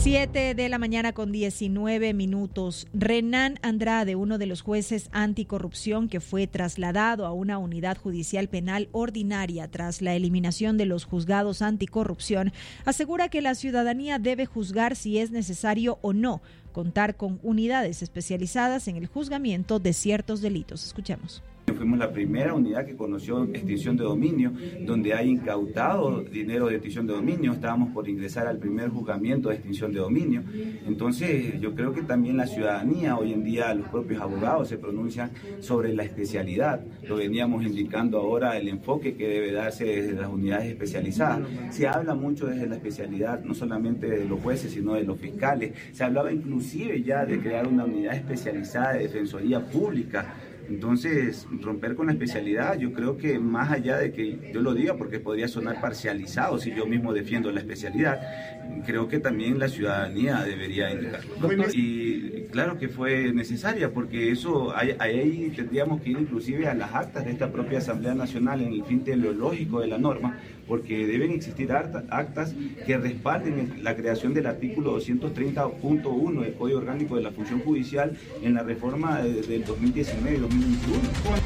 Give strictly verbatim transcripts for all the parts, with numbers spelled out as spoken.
Siete de la mañana con diecinueve minutos. Renan Andrade, uno de los jueces anticorrupción que fue trasladado a una unidad judicial penal ordinaria tras la eliminación de los juzgados anticorrupción, asegura que la ciudadanía debe juzgar si es necesario o no contar con unidades especializadas en el juzgamiento de ciertos delitos. Escuchemos. Fuimos la primera unidad que conoció extinción de dominio, donde hay incautado dinero de extinción de dominio. Estábamos por ingresar al primer juzgamiento de extinción de dominio. Entonces, yo creo que también la ciudadanía, hoy en día los propios abogados se pronuncian sobre la especialidad. Lo veníamos indicando ahora, el enfoque que debe darse desde las unidades especializadas. Se habla mucho desde la especialidad, no solamente de los jueces, sino de los fiscales. Se hablaba inclusive ya de crear una unidad especializada de defensoría pública. Entonces, romper con la especialidad, yo creo que más allá de que yo lo diga, porque podría sonar parcializado si yo mismo defiendo la especialidad, creo que también la ciudadanía debería indicarlo. Y claro que fue necesaria, porque eso, ahí, ahí tendríamos que ir inclusive a las actas de esta propia Asamblea Nacional en el fin teleológico de la norma, porque deben existir actas que respalden la creación del artículo doscientos treinta punto uno del Código Orgánico de la Función Judicial en la reforma del dos mil diecinueve y dos mil veintiuno.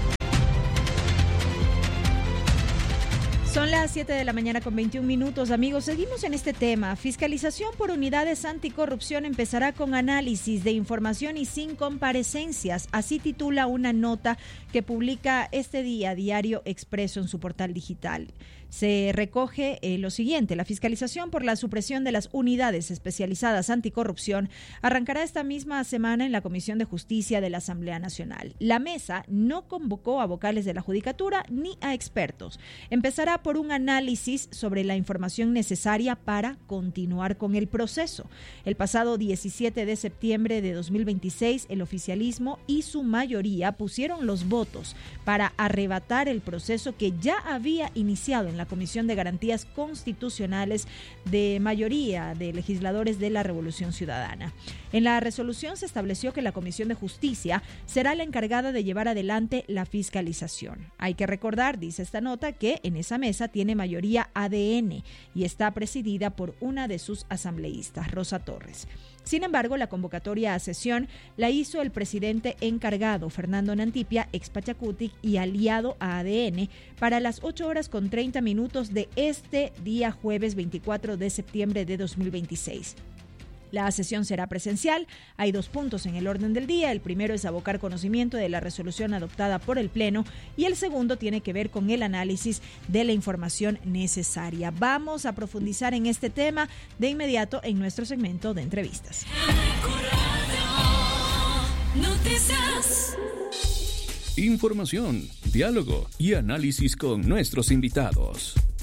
Son las siete de la mañana con veintiún minutos. Amigos, seguimos en este tema. Fiscalización por unidades anticorrupción empezará con análisis de información y sin comparecencias. Así titula una nota que publica este día Diario Expreso en su portal digital. Se recoge eh, lo siguiente: la fiscalización por la supresión de las unidades especializadas anticorrupción arrancará esta misma semana en la Comisión de Justicia de la Asamblea Nacional. La mesa no convocó a vocales de la Judicatura ni a expertos. Empezará por un análisis sobre la información necesaria para continuar con el proceso. El pasado diecisiete de septiembre de dos mil veintiséis, el oficialismo y su mayoría pusieron los votos para arrebatar el proceso que ya había iniciado en la Comisión de Garantías Constitucionales de mayoría de legisladores de la Revolución Ciudadana. En la resolución se estableció que la Comisión de Justicia será la encargada de llevar adelante la fiscalización. Hay que recordar, dice esta nota, que en esa mesa tiene mayoría A D N y está presidida por una de sus asambleístas, Rosa Torres. Sin embargo, la convocatoria a sesión la hizo el presidente encargado, Fernando Nantipia, ex Pachacutic y aliado a A D N, para las ocho horas con treinta minutos de este día jueves veinticuatro de septiembre de dos mil veintiséis. La sesión será presencial. Hay dos puntos en el orden del día. El primero es abocar conocimiento de la resolución adoptada por el Pleno y el segundo tiene que ver con el análisis de la información necesaria. Vamos a profundizar en este tema de inmediato en nuestro segmento de entrevistas. Información, diálogo y análisis con nuestros invitados.